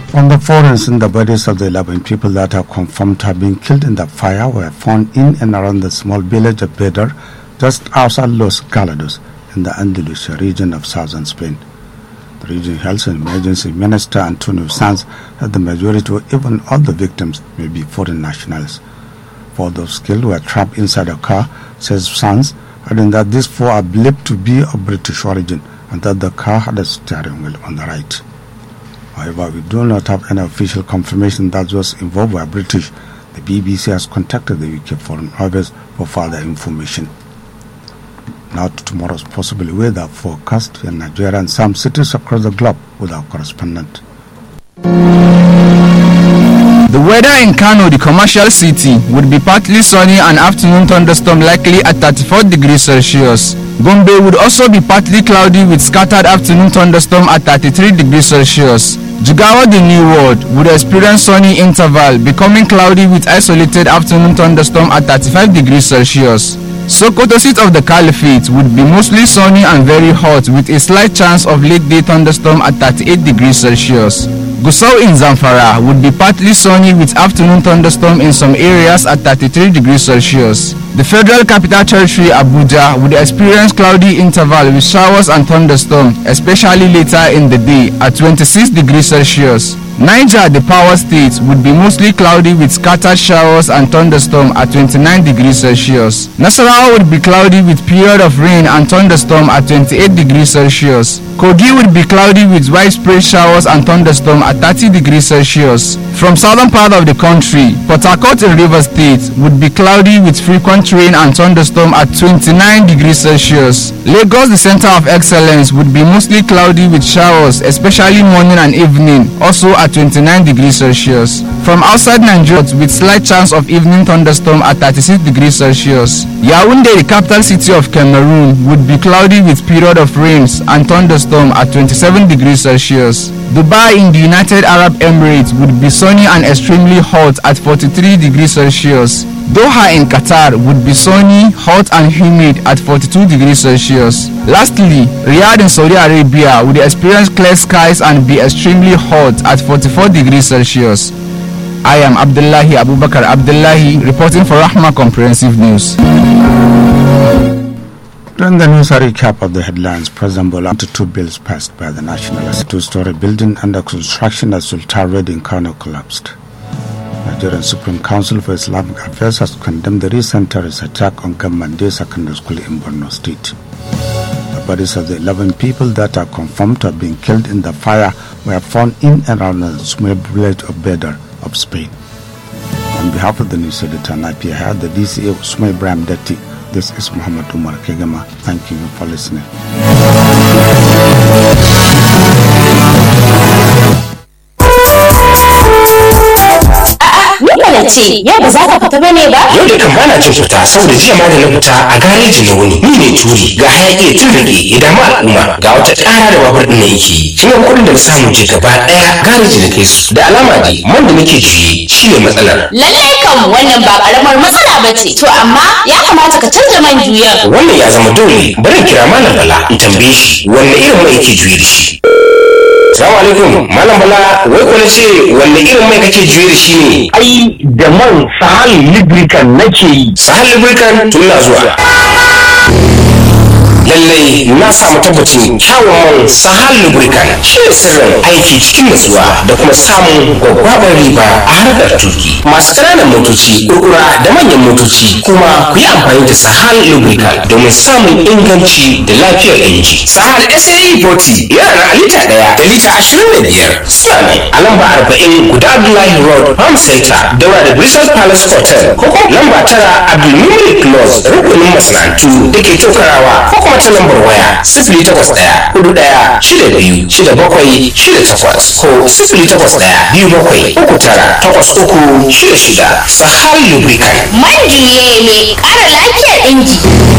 On the forest, the bodies of the 11 people that are confirmed to have been killed in the fire were found in and around the small village of Bedar, just outside Los Galados, in the Andalusia region of southern Spain. The region Health and Emergency Minister Antonio Sanz said the majority or even all the victims may be foreign nationals. 4 of those killed were trapped inside a car, says Sanz, adding that these 4 are believed to be of British origin and that the car had a steering wheel on the right. However, we do not have any official confirmation that those involved were British. The BBC has contacted the UK Foreign Office for further information. Now to tomorrow's possible weather forecast in Nigeria and some cities across the globe with our correspondent. The weather in Kano, the commercial city, would be partly sunny and afternoon thunderstorm likely at 34 degrees Celsius. Gombe would also be partly cloudy with scattered afternoon thunderstorm at 33 degrees Celsius. Jigawa, the New World, would experience sunny interval, becoming cloudy with isolated afternoon thunderstorm at 35 degrees Celsius. Sokoto, seat of the Caliphate, would be mostly sunny and very hot with a slight chance of late-day thunderstorm at 38 degrees Celsius. Gusau in Zamfara would be partly sunny with afternoon thunderstorm in some areas at 33 degrees Celsius. The Federal Capital Territory, Abuja, would experience cloudy interval with showers and thunderstorm, especially later in the day at 26 degrees Celsius. Niger, the Power State, would be mostly cloudy with scattered showers and thunderstorm at 29 degrees Celsius. Nasarawa would be cloudy with period of rain and thunderstorm at 28 degrees Celsius. Kogi would be cloudy with widespread showers and thunderstorm at 30 degrees Celsius. From southern part of the country, Port Harcourt in Rivers State would be cloudy with frequent rain and thunderstorm at 29 degrees Celsius. Lagos, the center of excellence, would be mostly cloudy with showers, especially morning and evening, also at 29 degrees Celsius. From outside Nigeria, with slight chance of evening thunderstorm at 36 degrees Celsius. Yaoundé, the capital city of Cameroon, would be cloudy with period of rains and thunderstorm at 27 degrees Celsius. Dubai in the United Arab Emirates would be sunny and extremely hot at 43 degrees Celsius. Doha in Qatar would be sunny, hot and humid at 42 degrees Celsius. Lastly, Riyadh in Saudi Arabia would experience clear skies and be extremely hot at 44 degrees Celsius. I am Abdullahi Abubakar Abdullahi reporting for Rahma Comprehensive News. During the news, a recap of the headlines. President Bola 2 bills passed by the National Assembly. 2-story building under construction at Sultan Road in Kano collapsed. Nigerian Supreme Council for Islamic Affairs has condemned the recent terrorist attack on Government Day Secondary School in Borno State. The bodies of the 11 people that are confirmed to have been killed in the fire were found in and around the small village of Bedar of Spain. On behalf of the news editor and IPA, the DCA Usman Ibrahim Dati, this is Muhammad Umar Kegama. Thank you for listening. ce yau ba za ka fita bane ba? Yau da kan bana jin fita saboda jiya ma da na fita a gareji na wuni ni ne turi ga hayaki ya tun rage ya damu al'umma ga wata ƙara da babur ɗin na yake kin ga kuɗin da na samu je gaba ɗaya gareji na kai su da alama dai man da nake juye shi ne matsalar. Lallai kam wannan ba ƙaramar matsala ba ce to amma ya kamata ka canza man juyan. Wannan ya zama dole bari in kira Malam Bala in tambaye shi wanne irin mai yake juye da shi. Assalamu alaikum Malam Bala wai ko nace wanne irin mai kake juye da shi ne? Ai da man Sahal Lubricant nake yi. Sahal Lubricant tun na zuwa. Lallai na samu tabbacin kyawun man Sahal Lubricant shi ne sirrin aiki cikin nutsuwa da kuma samun gwaggwabar riba a harkar tuki. Masu ƙananan motoci, kurkura da manyan motoci kuma ku yi amfani da Sahal Lubricant domin samun inganci da lafiyar inji. Sahal SAE 40 yana da lita 1 da lita 25. Suna ne a lamba 40 guda Abdullahi Road, Farm Center, daura da Bristol Palace Hotel, ko kuma lamba 9 Abdulmumin Close, rukunin masana'antu da ke Tokarawa, ko kuma ta lambar waya 08141626768 ko 08127398366. Sahal Lubricant. Man juye mai ƙara lafiyar inji.